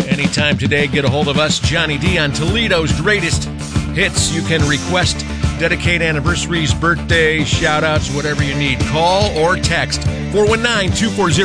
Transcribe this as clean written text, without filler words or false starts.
Anytime today, get a hold of us, Johnny D, on Toledo's greatest hits. You can request, dedicate anniversaries, birthday, shout-outs, whatever you need. Call or text 419-240